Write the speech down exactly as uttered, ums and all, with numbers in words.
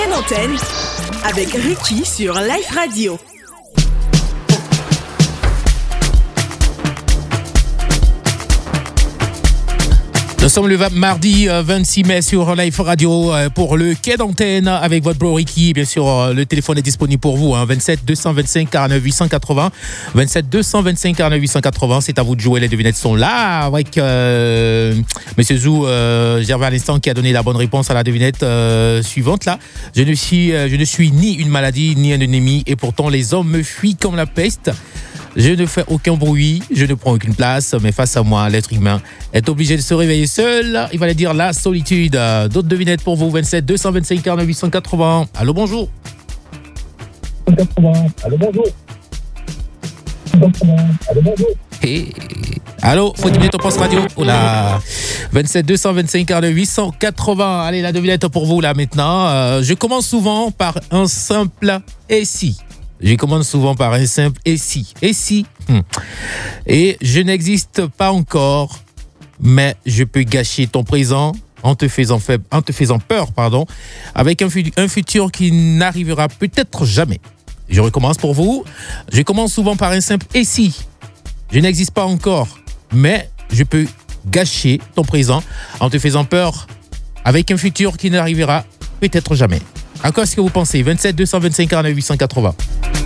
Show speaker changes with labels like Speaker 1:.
Speaker 1: Quai d'antenne avec Ricky sur Life Radio.
Speaker 2: Nous sommes le mardi vingt-six mai sur Life Radio pour le Quai d'antenne avec votre bro Ricky. Bien sûr, le téléphone est disponible pour vous. Hein, vingt-sept deux cent vingt-cinq quarante-neuf huit cent quatre-vingts. vingt-sept deux cent vingt-cinq quarante-neuf huit cent quatre-vingts. C'est à vous de jouer. Les devinettes sont là avec euh, Monsieur Zou, euh, Gervais à l'instant, qui a donné la bonne réponse à la devinette euh, suivante. Là, je ne suis, euh, je ne suis ni une maladie ni un ennemi, et pourtant les hommes me fuient comme la peste. Je ne fais aucun bruit, je ne prends aucune place, mais face à moi, l'être humain est obligé de se réveiller seul. Il fallait dire la solitude. D'autres devinettes pour vous, vingt-sept deux cent vingt-cinq quarante-neuf huit cent quatre-vingts. Allô, bonjour.
Speaker 3: Allô, bonjour. Allô, bonjour.
Speaker 2: Hey. Allô, faut diminuer ton poste radio. Oh là. vingt-sept deux cent vingt-cinq quarante-neuf huit cent quatre-vingts. Allez, la devinette pour vous là maintenant. Euh, je commence souvent par un simple et si. Je commence souvent par un simple « et si ». Et si. Hmm. Et je n'existe pas encore, mais je peux gâcher ton présent en te faisant, faible, en te faisant peur, pardon, avec un, un futur qui n'arrivera peut-être jamais. Je recommence pour vous. Je commence souvent par un simple « et si ». Je n'existe pas encore, mais je peux gâcher ton présent en te faisant peur avec un futur qui n'arrivera peut-être jamais. À quoi est-ce que vous pensez? vingt-sept deux cent vingt-cinq quarante-neuf huit cent quatre-vingts.